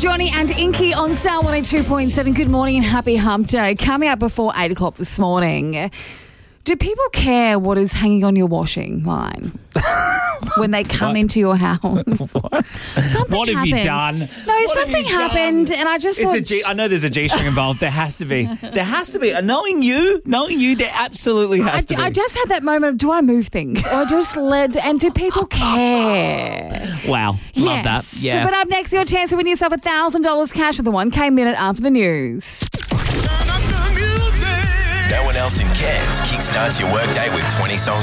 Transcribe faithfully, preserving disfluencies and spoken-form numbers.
Johnny and Inky on Star one oh two point seven. Good morning and happy hump day. Coming up before eight o'clock this morning. Do people care what is hanging on your washing line when they come What? into your house? What? Something What have happened. you done? No, What something have you done? happened, and I just It's thought. a G. I know there's a G string involved. There has to be. There has to be. And knowing you, knowing you, there absolutely I, has to be. I just had that moment of, do I move things? Or I just let, and do people care? wow. Love Yes. that. Yeah. But up next, your chance to win yourself one thousand dollars cash at the one K minute after the news. No one else in Cairns kickstarts your workday with twenty songs